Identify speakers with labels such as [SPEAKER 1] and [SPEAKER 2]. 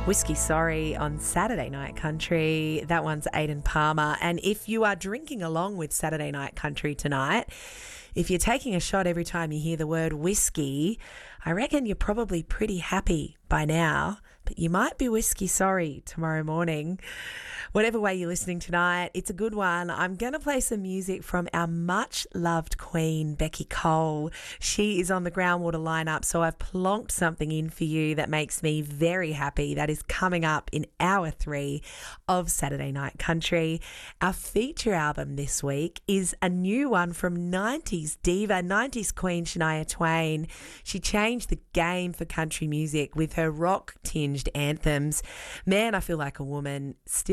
[SPEAKER 1] Whiskey Sorry on Saturday Night Country. That one's Aidan Palmer. And if you are drinking along with Saturday Night Country tonight, if you're taking a shot every time you hear the word whiskey, I reckon you're probably pretty happy by now, but you might be whiskey sorry tomorrow morning. Whatever way you're listening tonight, it's a good one. I'm going to play some music from our much-loved queen, Becky Cole. She is on the Groundwater lineup, so I've plonked something in for you that makes me very happy. That is coming up in hour 3 of Saturday Night Country. Our feature album this week is a new one from 90s diva, 90s queen Shania Twain. She changed the game for country music with her rock-tinged anthems. Man, I Feel Like a Woman, still